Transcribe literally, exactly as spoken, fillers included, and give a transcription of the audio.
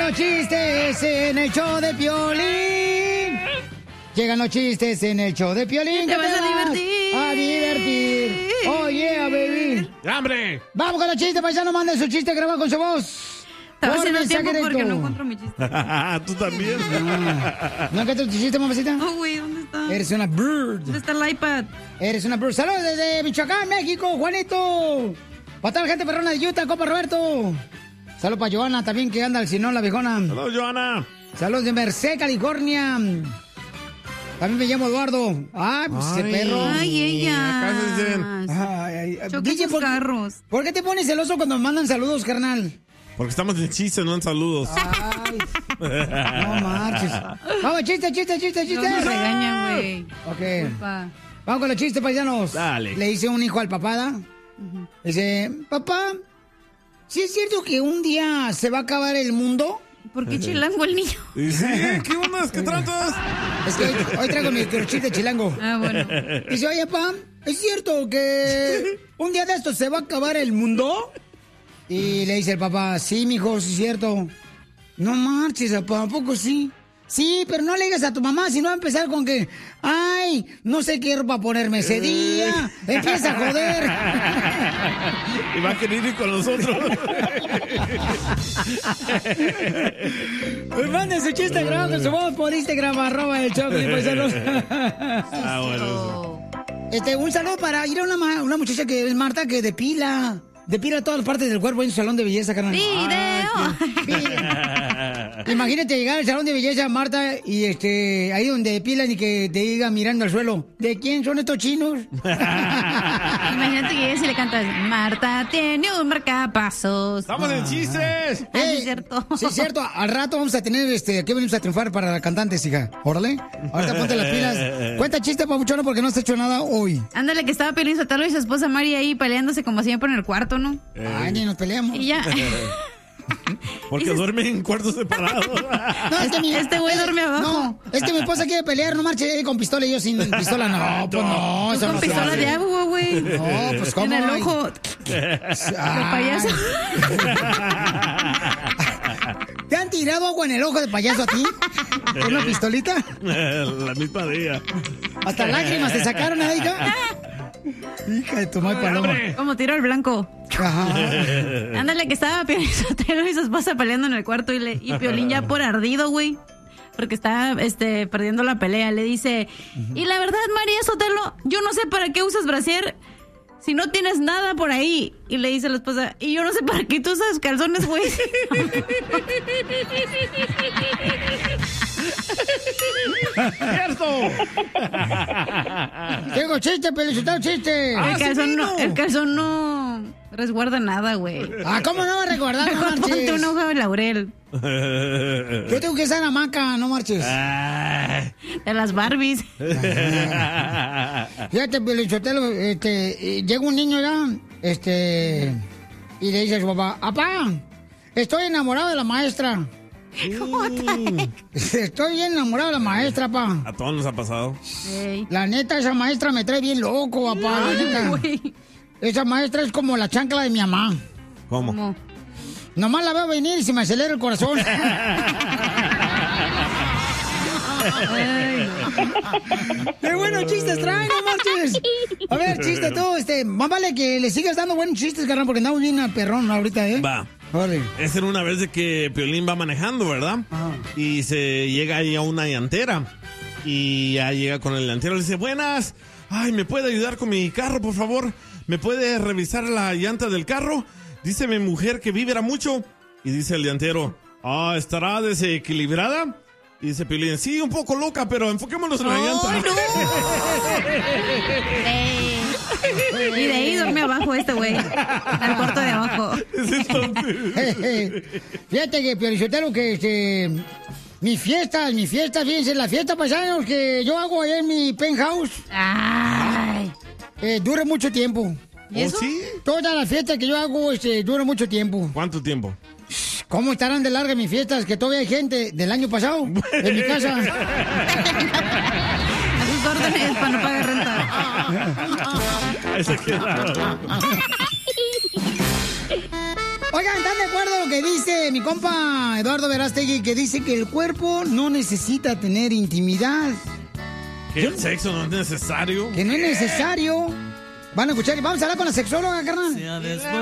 los chistes en el show de Piolín. Llegan los chistes en el show de Piolín. Te vas a divertir. A divertir. Oh, yeah, baby. ¡Hambre! Vamos con los chistes, paisano. Manden su chiste grabado con su voz. Estaba haciendo mensaje tiempo porque directo. no encuentro mi chiste. Tú también. Ah, ¿no encuentras tu chiste, mamacita? No, güey, ¿dónde está? Eres una bird. ¿Dónde está el iPad? Eres una bird. Saludos desde Michoacán, México, Juanito. Para toda la gente perrona de Utah, compa Roberto. Saludos para Joana también, que anda al Sinón, la viejona. Saludos, Joana. Saludos de Merced, California. También me llamo Eduardo. Ah, pues ese perro. Ay, ella. Acá se dicen. Ay, ay, ay. Choca sus ¿por, carros. ¿por qué te pones celoso cuando me mandan saludos, carnal? Porque estamos en chistes, no en saludos. Ay, no marches. Vamos, chiste, chiste, chiste, chiste. No me regañan, güey. Ok. Disculpa. Vamos con los chistes, paisanos. Dale. Le dice un hijo al papá, ¿da? Ujú. Dice, papá, ¿sí es cierto que un día se va a acabar el mundo? ¿Por qué chilango el niño? Y sí, ¿qué ondas? ¿Qué tratas? Es que hoy, hoy traigo mi chiste chilango. Ah, bueno. Dice, oye, papá, ¿es cierto que un día de estos se va a acabar el mundo? Y le dice el papá, sí, mijo, sí es cierto. No marches, papá, ¿a poco sí? Sí, pero no le digas a tu mamá, si no va a empezar con que, ay, no sé qué ropa ponerme ese día. Empieza a joder. Y va a querer ir con nosotros. Pues manden su chiste grabado con su voz por Instagram, arroba el Chocolate, paisanos. Ah, bueno. Este, un saludo para ir a una, ma- una muchacha que es Marta, que depila. Depila todas las partes del cuerpo en su salón de belleza, carnal. ¡Video! Imagínate llegar al salón de belleza, Marta, y este, ahí donde depilan y que te diga mirando al suelo, ¿de quién son estos chinos? Imagínate que llegas y le cantas, Marta tiene un marcapasos. ¡Estamos en chistes! Ah, sí, Ey, es cierto. Sí, es cierto. Al rato vamos a tener, este, aquí venimos a triunfar para cantantes, hija. Órale. Ahorita ponte las pilas. Cuenta chiste, papuchona, porque no has hecho nada hoy. Ándale, que estaba Piolín Sotelo y su esposa Mari ahí peleándose como siempre en el cuarto, ¿no? Ay, ni nos peleamos. Y ya. Porque duermen en cuartos separados. No, es que mi- Este güey duerme abajo. No, es que mi esposa quiere pelear, no marche eh, con pistola y yo sin pistola. No, pues no, Tú eso con no se pistola hace. de agua, güey. No, pues cómo. En el Ay. ojo. Ay. De payaso. ¿Te han tirado agua en el ojo de payaso a ti? ¿Con una pistolita? La misma día. Hasta lágrimas te sacaron ahí, hija. Hija de tu madre paloma. Como tiro al blanco. Ajá. Ándale, que estaba Piolín Sotelo y su esposa peleando en el cuarto y, le, y Piolín ya por ardido, güey. Porque está este, perdiendo la pelea. Le dice, y la verdad, María Sotelo, yo no sé para qué usas brasier si no tienes nada por ahí. Y le dice la esposa, y yo no sé para qué tú usas calzones, güey. ¡Cierto! Tengo chiste, Pelizotelo, chiste. El calzón, no, el calzón no resguarda nada, güey. Ah, ¿cómo no va a recordar? No Mejor ponte marches. una hoja de laurel. Yo tengo que estar hamaca, no marches. Ay. De las Barbies. Fíjate, Pelizotelo, este, eh, llega un niño ya, este, y le dice a su papá, papá, estoy enamorado de la maestra. Estoy bien enamorado de la maestra, pa. A todos nos ha pasado. Ey. La neta, esa maestra me trae bien loco, papá. La neta. Güey. Esa maestra es como la chancla de mi mamá. ¿Cómo? ¿Cómo? Nomás la veo venir y se me acelera el corazón. Ay, no. ¡Qué buenos chistes traen, no marches! A ver, chiste tú, este, más vale que le sigas dando buenos chistes, carnal, porque andamos bien al perrón ahorita, ¿eh? Va. Órale. Es en una vez de que Piolín va manejando, ¿verdad? Ajá. Y se llega ahí a una llantera. Y ya llega con el llantero y le dice, buenas. Ay, ¿me puede ayudar con mi carro, por favor? ¿Me puede revisar la llanta del carro? Dice mi mujer que vibra mucho. Y dice el llantero, ah, ¿estará desequilibrada? Y dice Piolín, sí, un poco loca, pero enfoquémonos en la llanta. ¡Ay, no! Ey. Y de ahí duerme abajo este güey. Al cuarto de abajo. Es entonces. Fíjate que, Piolichotelo, que este, mis fiestas, mis fiestas, fíjense, la fiesta paisanos que yo hago allá en mi penthouse, Ay. eh, dura mucho tiempo. ¿Y ¿Oh, eso? sí? Toda la fiesta que yo hago, este, dura mucho tiempo. ¿Cuánto tiempo? ¿Cómo estarán de largas mis fiestas? Que todavía hay gente del año pasado en mi casa. A sus órdenes para no pagar renta. Ahí se queda. Oye, Oigan, ¿están de acuerdo lo que dice mi compa Eduardo Verástegui? Que dice que el cuerpo no necesita tener intimidad. Que el sexo no es necesario. Que no es necesario. Van a escuchar y vamos a hablar con la sexóloga, carnal.